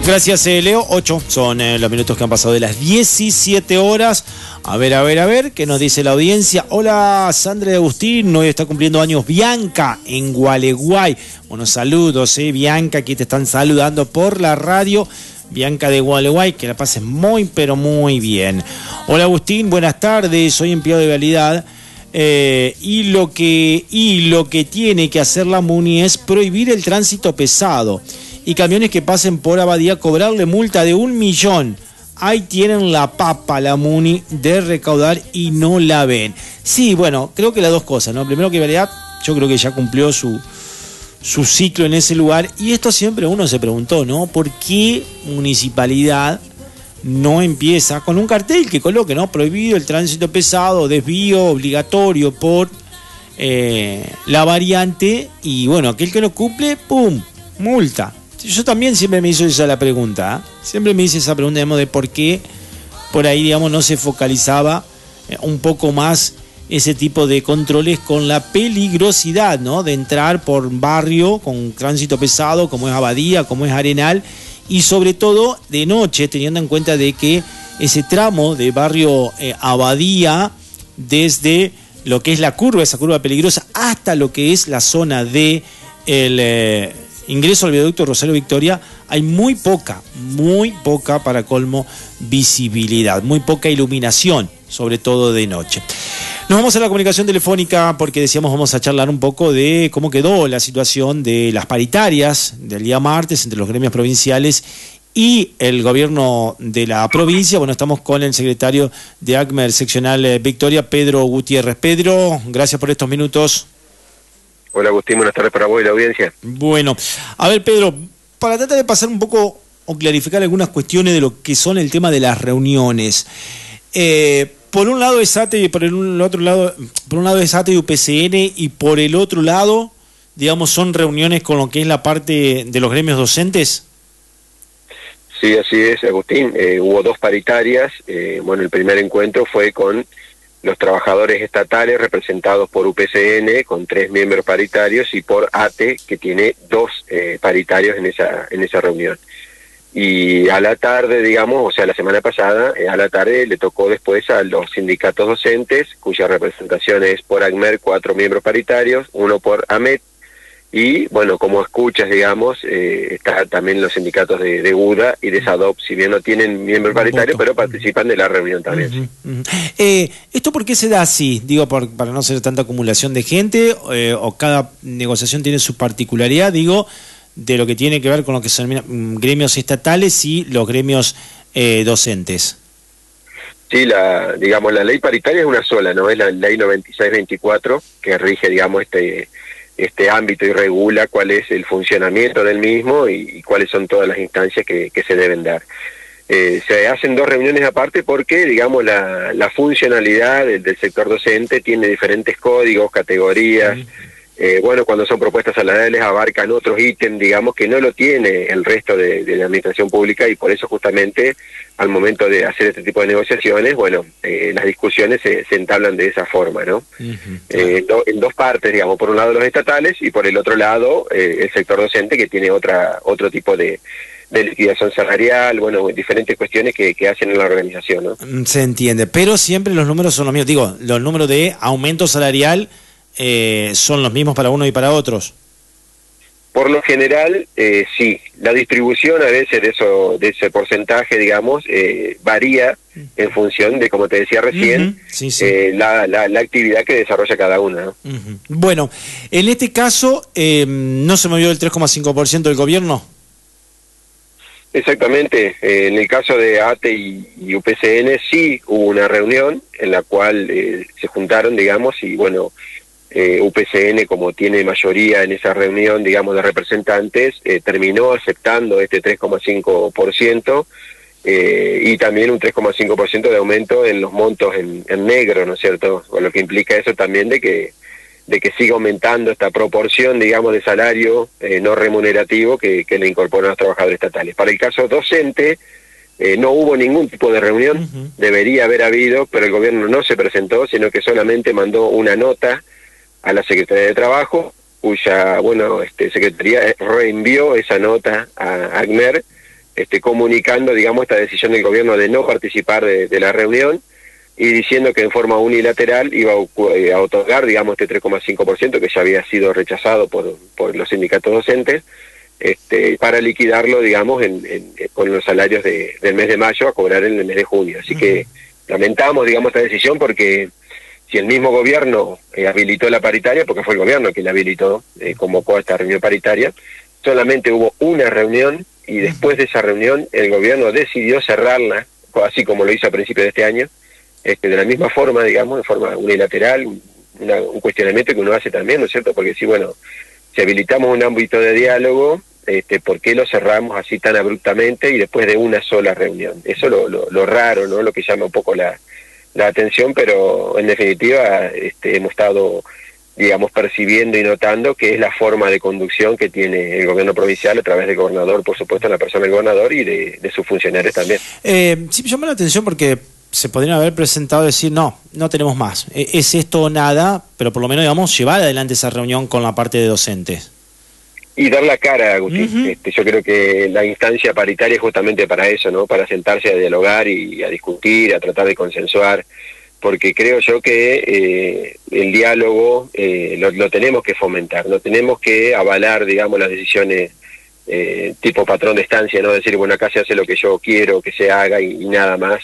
Gracias, Leo. 8 son los minutos que han pasado de las 17 horas. A ver, ¿qué nos dice la audiencia? Hola, Sandra y Agustín. Hoy está cumpliendo años Bianca en Gualeguay. Bueno, saludos, Bianca, aquí te están saludando por la radio. Bianca de Gualeguay, que la pases muy, pero muy bien. Hola, Agustín, buenas tardes. Soy empleado de Vialidad. Y lo que tiene que hacer la MUNI es prohibir el tránsito pesado y camiones que pasen por Abadía cobrarle multa de 1 millón. Ahí tienen la papa la MUNI de recaudar y no la ven. Sí, bueno, creo que las dos cosas, ¿no? Primero que Vialidad, yo creo que ya cumplió su ciclo en ese lugar, y esto siempre uno se preguntó, ¿no? ¿Por qué Municipalidad no empieza con un cartel que coloque, ¿no? Prohibido el tránsito pesado, desvío obligatorio por la variante, y bueno, aquel que no cumple, ¡pum!, multa. Yo también siempre me hizo esa la pregunta, siempre me hice esa pregunta, digamos, de por qué por ahí, digamos, no se focalizaba un poco más ese tipo de controles con la peligrosidad, ¿no? De entrar por barrio con tránsito pesado, como es Abadía, como es Arenal, y sobre todo de noche, teniendo en cuenta de que ese tramo de barrio Abadía, desde lo que es la curva, esa curva peligrosa, hasta lo que es la zona de el ingreso al viaducto Rosario Victoria, hay muy poca, para colmo, visibilidad, muy poca iluminación, sobre todo de noche. Nos vamos a la comunicación telefónica porque decíamos vamos a charlar un poco de cómo quedó la situación de las paritarias del día martes entre los gremios provinciales y el gobierno de la provincia. Bueno, estamos con el secretario de ACMER seccional Victoria, Pedro Gutiérrez. Pedro, gracias por estos minutos. Hola, Agustín, buenas tardes para vos y la audiencia. Bueno, a ver, Pedro, para tratar de pasar un poco o clarificar algunas cuestiones de lo que son el tema de las reuniones. Por un lado es ATE y por un lado es ATE y UPCN, y por el otro lado, digamos, son reuniones con lo que es la parte de los gremios docentes. Sí, así es, Agustín. Hubo 2 paritarias. Bueno, el primer encuentro fue con los trabajadores estatales representados por UPCN, con 3 miembros paritarios, y por ATE, que tiene 2 paritarios en esa reunión. Y a la tarde, digamos, o sea, la semana pasada, a la tarde le tocó después a los sindicatos docentes, cuya representación es por ACMER, 4 miembros paritarios, 1 por AMET, y bueno, como escuchas, digamos, está también los sindicatos de UDA y de SADOP, si bien no tienen miembros paritarios, pero participan de la reunión también. ¿Esto por qué se da así? Digo, para no ser tanta acumulación de gente, o cada negociación tiene su particularidad, digo, de lo que tiene que ver con lo que son gremios estatales y los gremios docentes. Sí, la ley paritaria es una sola, ¿no? Es la ley 9624, que rige, digamos, este ámbito y regula cuál es el funcionamiento del mismo y cuáles son todas las instancias que se deben dar. Se hacen 2 reuniones aparte porque, digamos, la funcionalidad del sector docente tiene diferentes códigos, categorías. Bueno, cuando son propuestas salariales abarcan otros ítems, digamos, que no lo tiene el resto de la administración pública, y por eso justamente al momento de hacer este tipo de negociaciones, bueno, las discusiones se entablan de esa forma, ¿no? En 2 partes, digamos, por un lado los estatales y por el otro lado el sector docente, que tiene otro tipo de liquidación salarial, bueno, diferentes cuestiones que hacen en la organización, ¿no? Se entiende, pero siempre los números son los mismos, digo, los números de aumento salarial son los mismos para uno y para otros. Por lo general, sí. La distribución a veces de ese porcentaje, digamos, varía en función de, como te decía recién, sí. La actividad que desarrolla cada una, ¿no? Bueno, en este caso, ¿no se movió el 3,5% del gobierno? Exactamente. En el caso de ATE y UPCN sí hubo una reunión en la cual se juntaron, digamos, y bueno, UPCN, como tiene mayoría en esa reunión, digamos, de representantes, terminó aceptando este 3,5%, y también un 3,5% de aumento en los montos en negro, ¿no es cierto? Con lo que implica eso también de que siga aumentando esta proporción, digamos, de salario no remunerativo que le incorporan los trabajadores estatales. Para el caso docente, no hubo ningún tipo de reunión, debería haber habido, pero el gobierno no se presentó, sino que solamente mandó una nota a la Secretaría de Trabajo, cuya, bueno, Secretaría reenvió esa nota a ACMER, comunicando, digamos, esta decisión del gobierno de no participar de la reunión y diciendo que en forma unilateral iba a otorgar, digamos, este 3,5% que ya había sido rechazado por los sindicatos docentes, para liquidarlo, digamos, con los salarios del mes de mayo a cobrar en el mes de junio. Así que lamentamos, digamos, esta decisión porque si el mismo gobierno habilitó la paritaria, porque fue el gobierno quien la habilitó, convocó a esta reunión paritaria, solamente hubo una reunión y después de esa reunión el gobierno decidió cerrarla, así como lo hizo a principios de este año, de la misma forma, digamos, de forma unilateral, un cuestionamiento que uno hace también, ¿no es cierto? Porque si, bueno, si habilitamos un ámbito de diálogo, ¿por qué lo cerramos así tan abruptamente y después de una sola reunión? Eso lo raro, ¿no? Lo que llama un poco la atención, pero en definitiva hemos estado, digamos, percibiendo y notando que es la forma de conducción que tiene el gobierno provincial a través del gobernador, por supuesto, en la persona del gobernador y de sus funcionarios también. Sí, me llama la atención porque se podrían haber presentado y decir, no tenemos más, es esto o nada, pero por lo menos, digamos, llevar adelante esa reunión con la parte de docentes. Y dar la cara, Agustín. Yo creo que la instancia paritaria es justamente para eso, ¿no? Para sentarse a dialogar y a discutir, a tratar de consensuar, porque creo yo que el diálogo lo tenemos que fomentar, no tenemos que avalar, digamos, las decisiones tipo patrón de estancia, ¿no? Decir, bueno, acá se hace lo que yo quiero que se haga y nada más,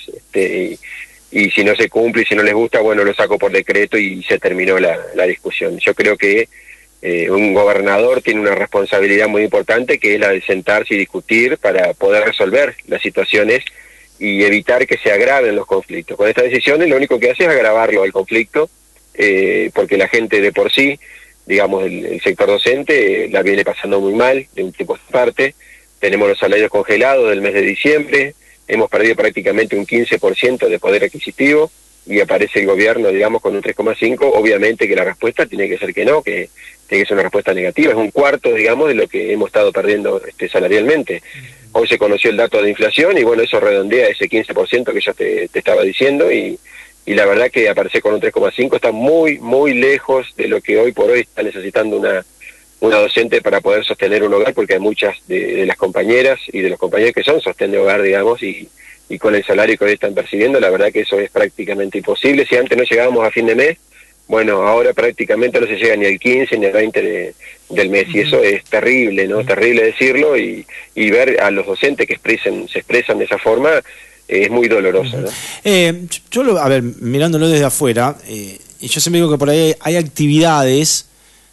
y si no se cumple y si no les gusta, bueno, lo saco por decreto y se terminó la discusión. Yo creo que un gobernador tiene una responsabilidad muy importante, que es la de sentarse y discutir para poder resolver las situaciones y evitar que se agraven los conflictos. Con estas decisiones lo único que hace es agravarlo el conflicto, porque la gente de por sí, digamos, el sector docente la viene pasando muy mal de un tiempo de parte. Tenemos los salarios congelados del mes de diciembre, hemos perdido prácticamente un 15% de poder adquisitivo y aparece el gobierno, digamos, con un 3,5%, obviamente que la respuesta tiene que ser que no, que tiene que ser una respuesta negativa, es un cuarto, digamos, de lo que hemos estado perdiendo salarialmente. Hoy se conoció el dato de inflación y bueno, eso redondea ese 15% que yo te estaba diciendo y la verdad que aparecer con un 3,5 está muy, muy lejos de lo que hoy por hoy está necesitando una docente para poder sostener un hogar, porque hay muchas de las compañeras y de los compañeros que son sostén de hogar, digamos, y con el salario que hoy están percibiendo, la verdad que eso es prácticamente imposible. Si antes no llegábamos a fin de mes, bueno, ahora prácticamente no se llega ni al 15 ni al 20 del mes, y eso es terrible, ¿no? Terrible decirlo y ver a los docentes que se expresan de esa forma es muy doloroso, ¿no? Yo, a ver, mirándolo desde afuera, y yo siempre digo que por ahí hay actividades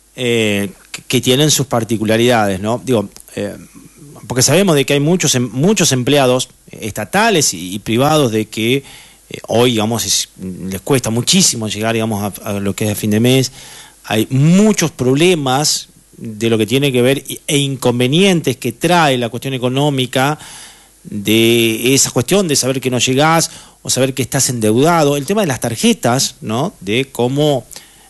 que tienen sus particularidades, ¿no? Digo, porque sabemos de que hay muchos empleados estatales y privados de que hoy, digamos, les cuesta muchísimo llegar, digamos, a lo que es a fin de mes. Hay muchos problemas de lo que tiene que ver e inconvenientes que trae la cuestión económica, de esa cuestión de saber que no llegás o saber que estás endeudado. El tema de las tarjetas, ¿no? De cómo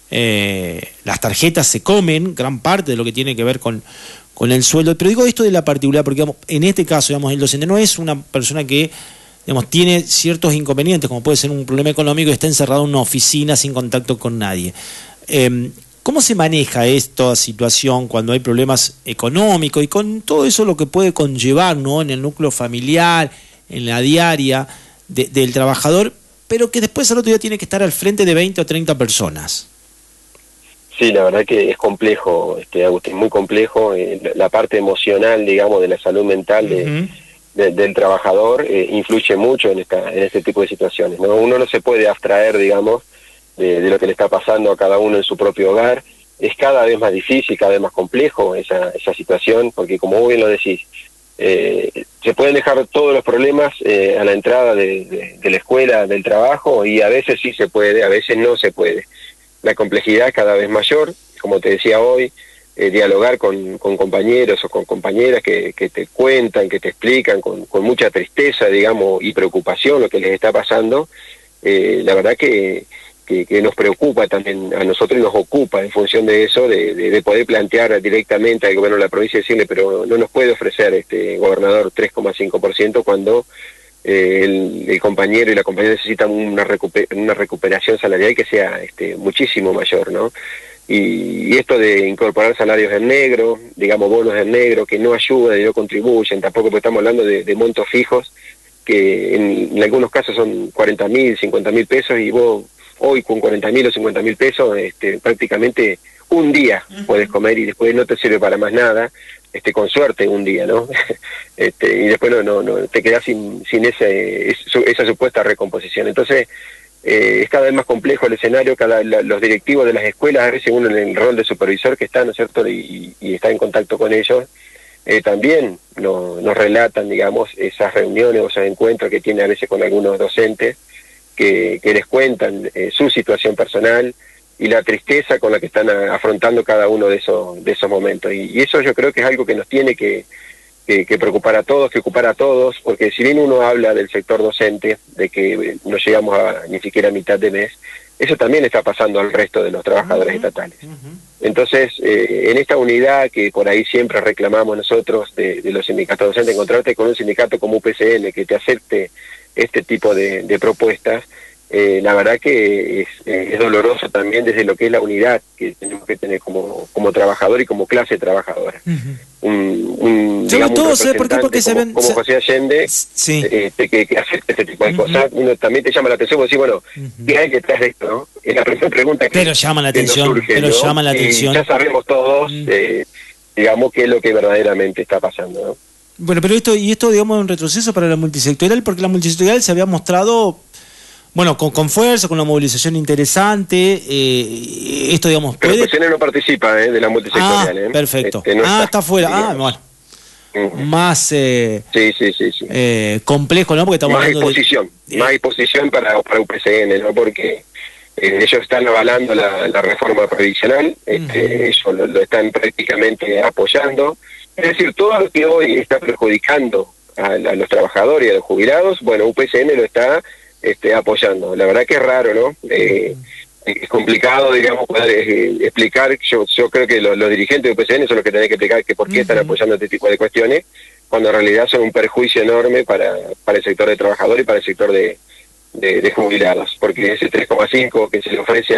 las tarjetas se comen gran parte de lo que tiene que ver con el sueldo. Pero digo esto de la particularidad porque, digamos, en este caso, digamos, el docente no es una persona que, digamos, tiene ciertos inconvenientes, como puede ser un problema económico, y está encerrado en una oficina sin contacto con nadie. ¿Cómo se maneja esta situación cuando hay problemas económicos y con todo eso lo que puede conllevar, ¿no? En el núcleo familiar, en la diaria del trabajador, pero que después al otro día tiene que estar al frente de 20 o 30 personas? Sí, la verdad que es complejo, Agustín, muy complejo. La parte emocional, digamos, de la salud mental del trabajador influye mucho en este tipo de situaciones, ¿no? Uno no se puede abstraer, digamos, de lo que le está pasando a cada uno en su propio hogar. Es cada vez más difícil, cada vez más complejo esa situación, porque como vos bien lo decís, se pueden dejar todos los problemas a la entrada de la escuela, del trabajo, y a veces sí se puede, a veces no se puede. La complejidad es cada vez mayor, como te decía hoy, dialogar con compañeros o con compañeras que te cuentan, que te explican con mucha tristeza, digamos, y preocupación lo que les está pasando. La verdad que nos preocupa también a nosotros y nos ocupa en función de eso, de poder plantear directamente al gobierno de la provincia y decirle, pero no nos puede ofrecer gobernador 3,5% cuando el compañero y la compañera necesitan una recuperación salarial que sea muchísimo mayor, ¿no? y esto de incorporar salarios en negro, digamos bonos en negro, que no ayudan y no contribuyen, tampoco porque estamos hablando de montos fijos, que en algunos casos son 40.000, 50.000 pesos, y vos hoy con 40.000 o 50.000 pesos prácticamente un día puedes comer y después no te sirve para más nada, con suerte un día, ¿no? Y después no te quedás sin esa supuesta recomposición. Entonces, es cada vez más complejo el escenario, los directivos de las escuelas, a veces uno en el rol de supervisor que está, ¿no es cierto?, y está en contacto con ellos, también nos relatan, digamos, esas reuniones o esos encuentros que tiene a veces con algunos docentes que les cuentan su situación personal y la tristeza con la que están afrontando cada uno de esos momentos. Y eso yo creo que es algo que nos tiene que preocupar a todos, que ocupar a todos, porque si bien uno habla del sector docente, de que no llegamos ni siquiera a mitad de mes, eso también está pasando al resto de los trabajadores estatales. Entonces, en esta unidad que por ahí siempre reclamamos nosotros de los sindicatos docentes, encontrarte con un sindicato como UPCN que te acepte este tipo de propuestas, la verdad que es doloroso también desde lo que es la unidad que tenemos que tener como trabajador y como clase trabajadora. Sobre todo, ¿sabes por qué? Porque como José Allende, sí, que acepte este tipo de cosas, uno también te llama la atención, porque decís, bueno, ¿qué hay detrás de esto, no? Es la primera pregunta pero llama la atención, surge, pero ¿no? llama la atención. Y ya sabemos todos, digamos, qué es lo que verdaderamente está pasando, ¿no? Bueno, pero esto, digamos, es un retroceso para la multisectorial, porque la multisectorial se había mostrado, bueno, con fuerza, con una movilización interesante. Esto, digamos, pero puede... PCN no participa de la multisectorial. Perfecto. No está fuera. Digamos. Bueno. Más sí. complejo, ¿no? Porque estamos más hablando exposición para UPCN, ¿no? Porque ellos están avalando la reforma previsional, ellos lo están prácticamente apoyando. Es decir, todo lo que hoy está perjudicando a los trabajadores y a los jubilados, bueno, UPCN lo está apoyando. La verdad que es raro, ¿no? Es complicado, digamos, poder explicar. Yo creo que los dirigentes de UPCN son los que tienen que explicar que por qué están apoyando este tipo de cuestiones, cuando en realidad son un perjuicio enorme para el sector de trabajadores y para el sector de jubilados, porque ese 3,5 que se le ofrece a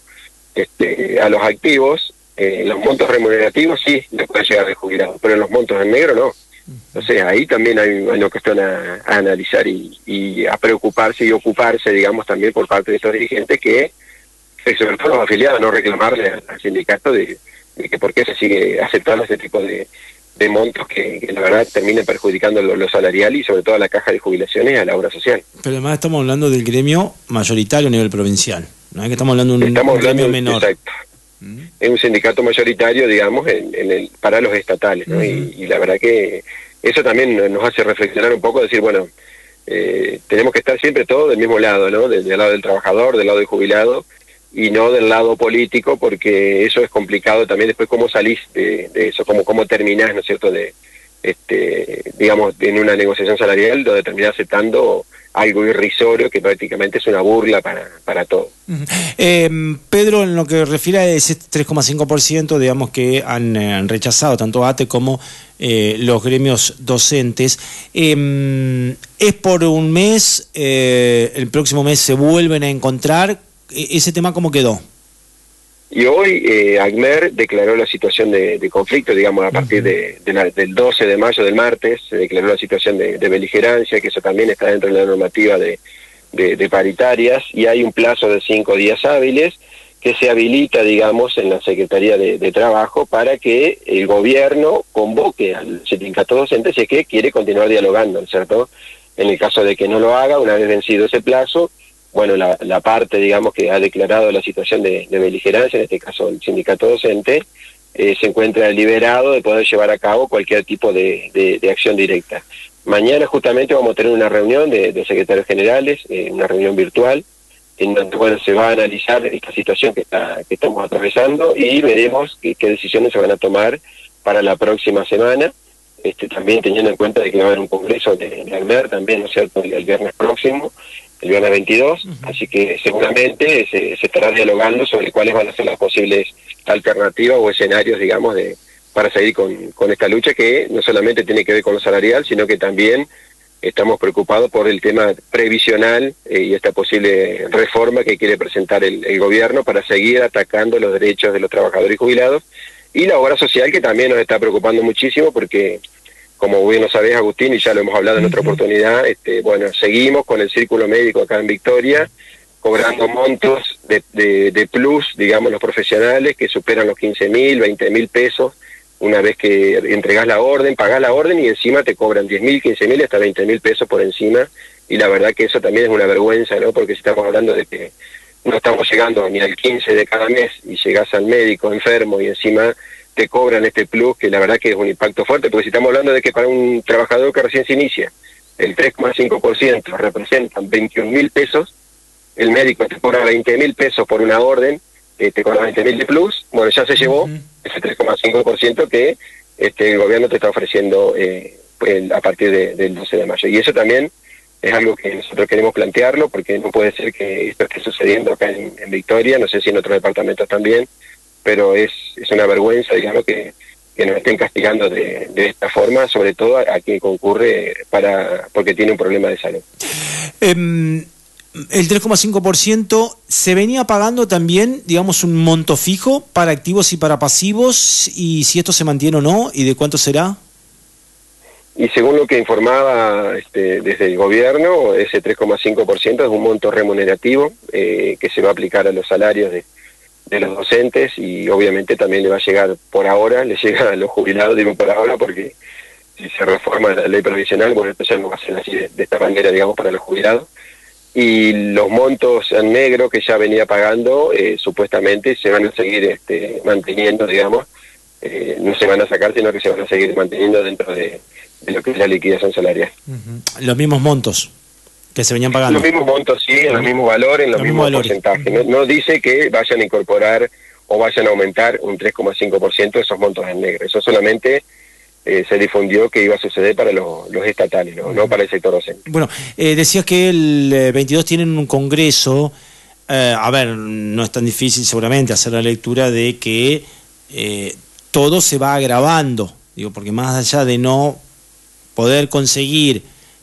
los activos, los montos remunerativos sí le pueden llegar de jubilados, pero en los montos en negro no. Entonces ahí también hay una cuestión a analizar y a preocuparse y ocuparse, digamos, también por parte de estos dirigentes que, sobre todo los afiliados, no reclamarle al sindicato de que por qué se sigue aceptando este tipo de montos que la verdad terminan perjudicando lo salarial y sobre todo a la caja de jubilaciones y a la obra social. Pero además estamos hablando del gremio mayoritario a nivel provincial, no es que estamos hablando de un gremio menor. Exacto. Es un sindicato mayoritario, digamos, para los estatales, ¿no? Y la verdad que eso también nos hace reflexionar un poco, decir, bueno, tenemos que estar siempre todos del mismo lado, ¿no? Del lado del trabajador, del lado del jubilado, y no del lado político, porque eso es complicado también después cómo salís de eso, cómo terminás, ¿no es cierto?, digamos, en una negociación salarial donde terminás aceptando algo irrisorio que prácticamente es una burla para todo. Pedro, en lo que refiere a ese 3,5%, digamos, que han rechazado tanto ATE como los gremios docentes, ¿es por un mes? ¿El próximo mes se vuelven a encontrar? ¿Ese tema cómo quedó? Y hoy ACMER declaró la situación de conflicto, digamos, a partir del 12 de mayo, del martes, se declaró la situación de beligerancia, que eso también está dentro de la normativa de paritarias, y hay un plazo de 5 días hábiles que se habilita, digamos, en la Secretaría de Trabajo para que el gobierno convoque al sindicato docente si es que quiere continuar dialogando, ¿cierto? En el caso de que no lo haga, una vez vencido ese plazo, bueno, la parte, digamos, que ha declarado la situación de beligerancia, en este caso el sindicato docente, se encuentra liberado de poder llevar a cabo cualquier tipo de acción directa. Mañana justamente vamos a tener una reunión de secretarios generales, una reunión virtual, en donde, bueno, se va a analizar esta situación que estamos atravesando y veremos qué decisiones se van a tomar para la próxima semana, también teniendo en cuenta de que va a haber un congreso de ACMER también, ¿no es cierto?, el viernes próximo, el viernes 22, así que seguramente se estará dialogando sobre cuáles van a ser las posibles alternativas o escenarios, digamos, para seguir con esta lucha que no solamente tiene que ver con lo salarial, sino que también estamos preocupados por el tema previsional y esta posible reforma que quiere presentar el gobierno para seguir atacando los derechos de los trabajadores y jubilados, y la obra social, que también nos está preocupando muchísimo porque, como bien lo sabés, Agustín, y ya lo hemos hablado en otra oportunidad, bueno, seguimos con el círculo médico acá en Victoria, cobrando montos de plus, digamos, los profesionales, que superan los 15.000, 20.000 pesos, una vez que entregás la orden, pagás la orden y encima te cobran 10.000, 15.000, hasta 20.000 pesos por encima, y la verdad que eso también es una vergüenza, ¿no? Porque si estamos hablando de que no estamos llegando ni al 15 de cada mes y llegás al médico enfermo y encima te cobran este plus, que la verdad que es un impacto fuerte, porque si estamos hablando de que para un trabajador que recién se inicia, el 3,5% representan 21.000 pesos, el médico te cobra 20.000 pesos por una orden, te cobra 20.000 de plus, bueno, ya se llevó ese 3,5% que el gobierno te está ofreciendo a partir del 12 de mayo. Y eso también es algo que nosotros queremos plantearlo, porque no puede ser que esto esté sucediendo acá en Victoria, no sé si en otros departamentos también, pero es una vergüenza, digamos, que nos estén castigando de esta forma, sobre todo a quien concurre porque tiene un problema de salud. El 3,5% se venía pagando también, digamos, un monto fijo para activos y para pasivos, y si esto se mantiene o no, y de cuánto será. Y según lo que informaba desde el gobierno, ese 3,5% es un monto remunerativo que se va a aplicar a los salarios de los docentes, y obviamente también le va a llegar por ahora, le llega a los jubilados, digo por ahora, porque si se reforma la ley provisional, bueno, empezamos a hacer así de esta manera, digamos, para los jubilados. Y los montos en negro que ya venía pagando, supuestamente se van a seguir manteniendo, digamos, no se van a sacar, sino que se van a seguir manteniendo dentro de lo que es la liquidación salarial. Los mismos montos que se venían pagando. Los mismos montos, sí, en los mismos valores, en los mismos porcentajes. No dice que vayan a incorporar o vayan a aumentar un 3,5% esos montos en negro. Eso solamente se difundió que iba a suceder para los estatales, no para el sector docente. Bueno, decías que el 22 tienen un congreso. A ver, no es tan difícil seguramente hacer la lectura de que todo se va agravando, digo, porque más allá de no poder conseguir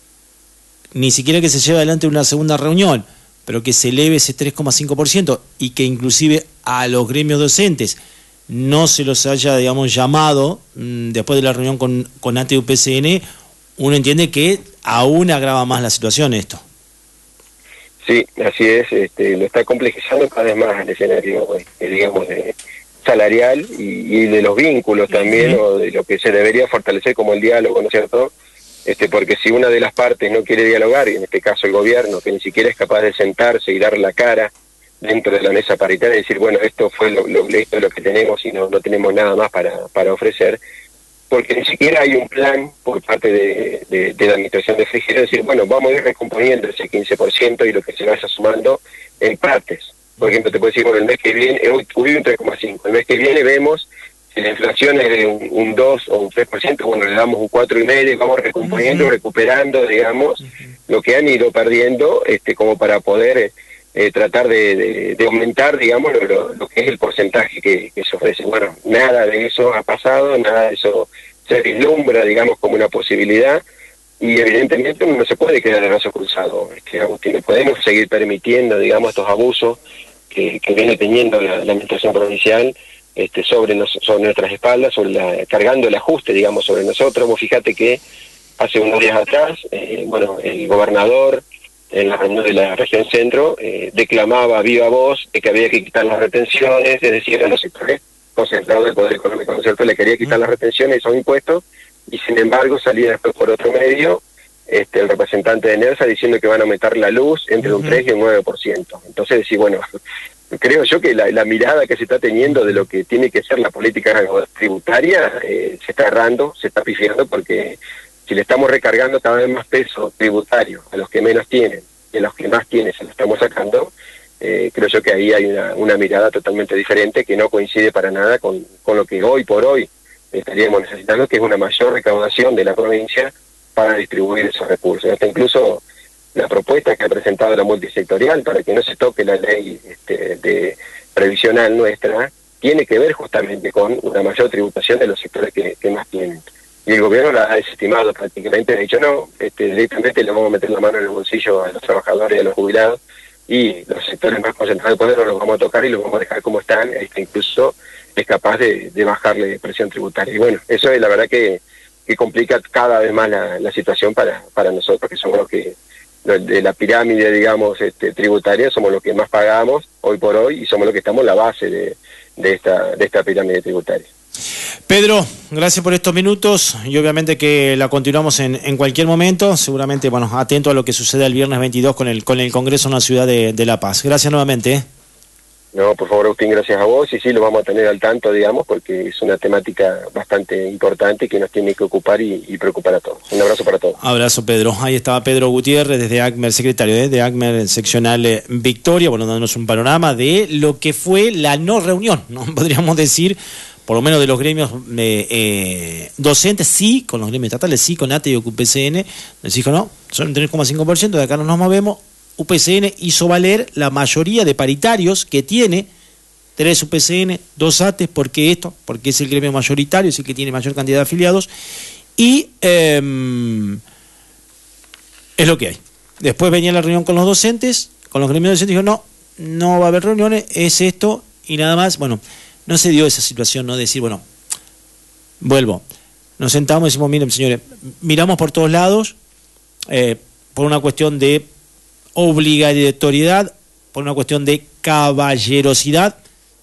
ni siquiera que se lleve adelante una segunda reunión, pero que se eleve ese 3,5% y que inclusive a los gremios docentes no se los haya, digamos, llamado después de la reunión con ATU-PCN, uno entiende que aún agrava más la situación esto. Sí, así es, lo está complejizando cada vez más el escenario, digamos, salarial y de los vínculos también, o de lo que se debería fortalecer como el diálogo, ¿no es cierto? Porque si una de las partes no quiere dialogar, y en este caso el gobierno, que ni siquiera es capaz de sentarse y dar la cara dentro de la mesa paritaria y decir, bueno, esto fue esto es lo que tenemos y no tenemos nada más para ofrecer, porque ni siquiera hay un plan por parte de la administración de Frigerio, decir, bueno, vamos a ir recomponiendo ese 15% y lo que se vaya sumando en partes. Por ejemplo, te puedo decir, bueno, el mes que viene, hoy tuvimos un 3,5%, el mes que viene vemos si la inflación es de un 2 o un 3%, bueno, le damos un 4,5%, vamos recomponiendo, recuperando, digamos, lo que han ido perdiendo, como para poder tratar de aumentar, digamos, lo que es el porcentaje que se ofrece. Bueno, nada de eso ha pasado, nada de eso se vislumbra, digamos, como una posibilidad, y evidentemente uno no se puede quedar de brazos cruzados, Agustín, no podemos seguir permitiendo, digamos, estos abusos que viene teniendo la administración provincial sobre nuestras espaldas, cargando el ajuste, digamos, sobre nosotros. Vos fíjate que hace unos días atrás, bueno, el gobernador, en la reunión de la región centro, declamaba a viva voz de que había que quitar las retenciones, es decir, a los sectores concentrados del Poder Económico, ¿no es cierto? Le quería quitar las retenciones, esos impuestos, y sin embargo salía después por otro medio el representante de NERSA diciendo que van a aumentar la luz entre un 3 y un 9%. Entonces, decir, bueno, creo yo que la mirada que se está teniendo de lo que tiene que ser la política tributaria se está errando, se está pifiando, porque si le estamos recargando cada vez más peso tributario a los que menos tienen y a los que más tienen se lo estamos sacando, creo yo que ahí hay una mirada totalmente diferente que no coincide para nada con lo que hoy por hoy estaríamos necesitando, que es una mayor recaudación de la provincia para distribuir esos recursos. Hasta incluso la propuesta que ha presentado la multisectorial para que no se toque la ley de previsional nuestra tiene que ver justamente con una mayor tributación de los sectores que más tienen. y el gobierno la ha desestimado prácticamente, ha dicho no, directamente le vamos a meter la mano en el bolsillo a los trabajadores y a los jubilados, y los sectores más concentrados de poder no los vamos a tocar y los vamos a dejar como están, incluso es capaz de bajarle presión tributaria. Y bueno, eso es la verdad que complica cada vez más la situación para nosotros, que somos los que, de la pirámide, digamos, tributaria, somos los que más pagamos hoy por hoy y somos los que estamos en la base de esta pirámide tributaria. Pedro, gracias por estos minutos y obviamente que la continuamos en cualquier momento, seguramente, bueno, atento a lo que sucede el viernes 22 con el Congreso en la ciudad de La Paz. Gracias nuevamente. No, por favor, Agustín, gracias a vos, y sí, lo vamos a tener al tanto, digamos, porque es una temática bastante importante que nos tiene que ocupar y preocupar a todos. Un abrazo para todos. Abrazo, Pedro. Ahí estaba Pedro Gutiérrez desde ACMER, secretario de ACMER seccional Victoria, bueno, dándonos un panorama de lo que fue la no reunión, ¿no? Podríamos decir, por lo menos de los gremios docentes, sí, con los gremios estatales, sí, con ATE y UPCN, les dijo no, son un 3,5%, de acá no nos movemos. UPCN hizo valer la mayoría de paritarios que tiene, 3 UPCN, 2 ATE, porque es el gremio mayoritario, es el que tiene mayor cantidad de afiliados, y es lo que hay. Después venía la reunión con los docentes, con los gremios docentes, dijo no va a haber reuniones, es esto y nada más. Bueno, no se dio esa situación, no decir, bueno, vuelvo, nos sentamos y decimos, miren señores, miramos por todos lados, por una cuestión de obligatoriedad, por una cuestión de caballerosidad.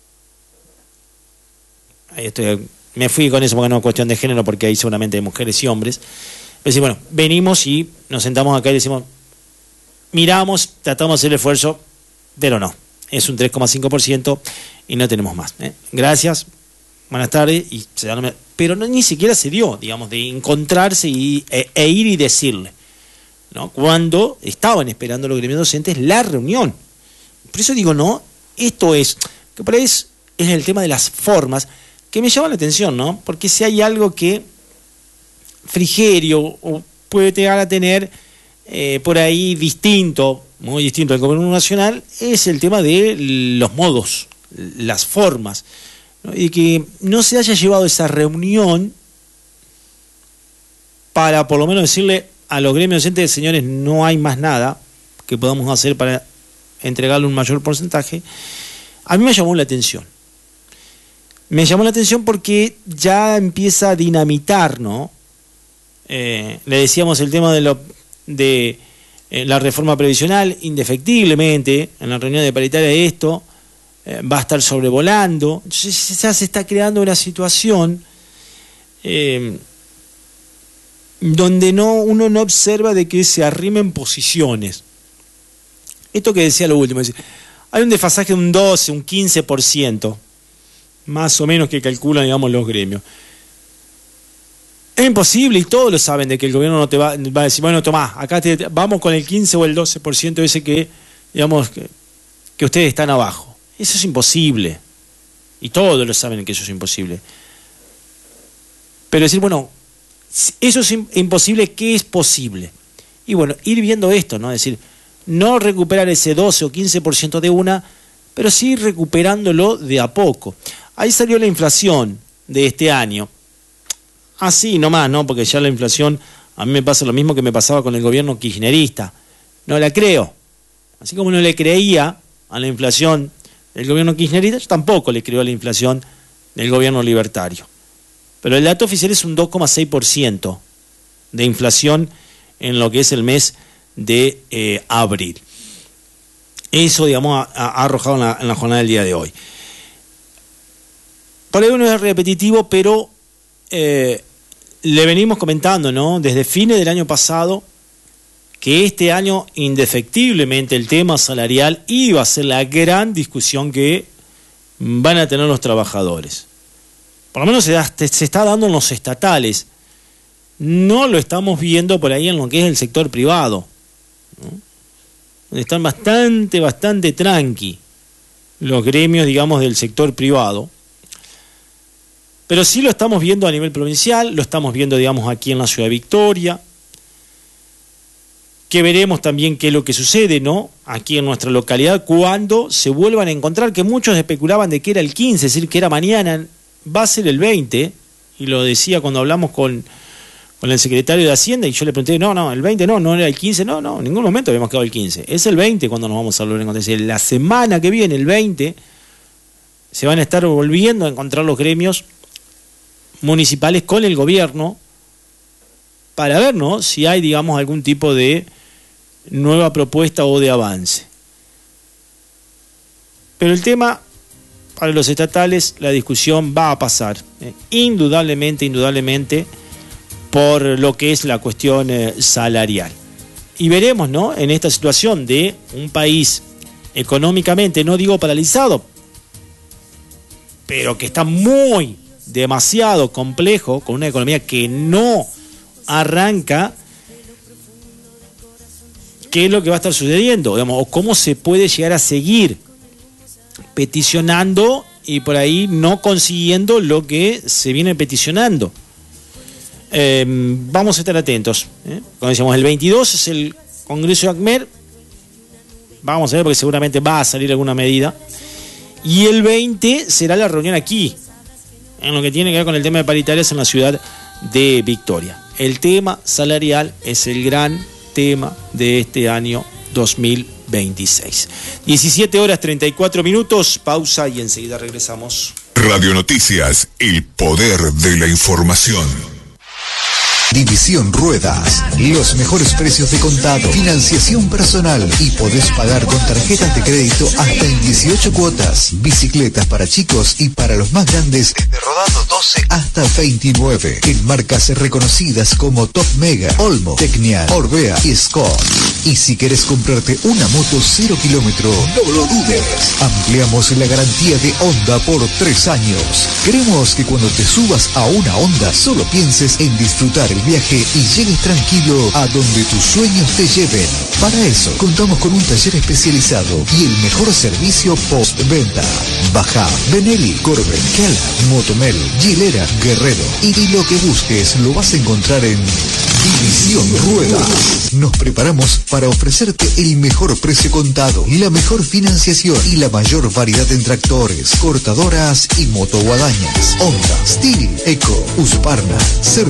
Ahí estoy, me fui con eso porque no es cuestión de género, porque hay seguramente hay mujeres y hombres. Es decir, bueno, venimos y nos sentamos acá y decimos, miramos, tratamos de hacer el esfuerzo, pero no, es un 3,5% y no tenemos más. Gracias, buenas tardes, pero ni siquiera se dio, digamos, de encontrarse e ir y decirle, ¿no? Cuando estaban esperando los gremios docentes la reunión. Por eso digo, no, esto es, que por ahí es el tema de las formas que me llama la atención, ¿no? Porque si hay algo que Frigerio o puede llegar a tener por ahí distinto, muy distinto al gobierno nacional, es el tema de los modos, las formas, ¿no? Y que no se haya llevado esa reunión para por lo menos decirle a los gremios docentes, señores, no hay más nada que podamos hacer para entregarle un mayor porcentaje. A mí me llamó la atención. Me llamó la atención porque ya empieza a dinamitar, ¿no? Le decíamos el tema de la reforma previsional, indefectiblemente, en la reunión de paritaria esto va a estar sobrevolando. Entonces ya se está creando una situación donde uno no observa de que se arrimen posiciones. Esto que decía lo último, es decir, hay un desfasaje de un 12, un 15%, más o menos, que calculan, digamos, los gremios. Es imposible, y todos lo saben, de que el gobierno no te va a decir, bueno, tomá, acá vamos con el 15 o el 12% ese que, digamos, que ustedes están abajo. Eso es imposible. Y todos lo saben que eso es imposible. Pero decir, bueno, eso es imposible, ¿qué es posible? Y bueno, ir viendo esto, ¿no? Es decir, no recuperar ese 12 o 15% de una, pero sí recuperándolo de a poco. Ahí salió la inflación de este año. Así nomás, ¿no? Porque ya la inflación, a mí me pasa lo mismo que me pasaba con el gobierno kirchnerista. No la creo. Así como no le creía a la inflación del gobierno kirchnerista, yo tampoco le creo a la inflación del gobierno libertario. Pero el dato oficial es un 2,6% de inflación en lo que es el mes de abril. Eso, digamos, ha arrojado en la jornada del día de hoy. Por ahí uno es repetitivo, pero le venimos comentando, ¿no? Desde fines del año pasado, que este año, indefectiblemente, el tema salarial iba a ser la gran discusión que van a tener los trabajadores. Por lo menos se está dando en los estatales. No lo estamos viendo por ahí en lo que es el sector privado, ¿no? Están bastante tranqui los gremios, digamos, del sector privado. Pero sí lo estamos viendo a nivel provincial, lo estamos viendo, digamos, aquí en la ciudad de Victoria, que veremos también qué es lo que sucede, ¿no? Aquí en nuestra localidad, cuando se vuelvan a encontrar, que muchos especulaban de que era el 15, es decir, que era mañana, va a ser el 20, y lo decía cuando hablamos con con el secretario de Hacienda y yo le pregunté, no, el 20 no era el 15, no, en ningún momento habíamos quedado el 15. Es el 20 cuando nos vamos a volver a encontrar. Es decir, la semana que viene, el 20, se van a estar volviendo a encontrar los gremios municipales con el gobierno para ver, ¿no?, si hay, digamos, algún tipo de nueva propuesta o de avance. Pero el tema, para los estatales, la discusión va a pasar, indudablemente, por lo que es la cuestión salarial. Y veremos, ¿no?, en esta situación de un país económicamente, no digo paralizado, pero que está demasiado complejo, con una economía que no arranca, ¿qué es lo que va a estar sucediendo? Digamos, o cómo se puede llegar a seguir peticionando y por ahí no consiguiendo lo que se viene peticionando. Vamos a estar atentos. Como decíamos, el 22 es el Congreso de ACMER. Vamos a ver, porque seguramente va a salir alguna medida. Y el 20 será la reunión aquí, en lo que tiene que ver con el tema de paritarias en la ciudad de Victoria. El tema salarial es el gran tema de este año 2026. 17:34, pausa y enseguida regresamos. Radio Noticias, el poder de la información. División Ruedas, los mejores precios de contado, financiación personal y podés pagar con tarjetas de crédito hasta en 18 cuotas. Bicicletas para chicos y para los más grandes desde rodado 12 hasta 29. En marcas reconocidas como Top Mega, Olmo, Tecnial, Orbea y Scott. Y si querés comprarte una moto 0 kilómetro, no lo dudes. Ampliamos la garantía de Honda por 3 años. Queremos que cuando te subas a una Honda solo pienses en disfrutar el viaje y llegues tranquilo a donde tus sueños te lleven. Para eso, contamos con un taller especializado y el mejor servicio postventa. Baja, Benelli, Corben, Keller, Motomel, Gilera, Guerrero. Y lo que busques lo vas a encontrar en División Ruedas. Nos preparamos para ofrecerte el mejor precio contado, la mejor financiación y la mayor variedad en tractores, cortadoras y motoguadañas. Honda, Steel, Eco, Husqvarna,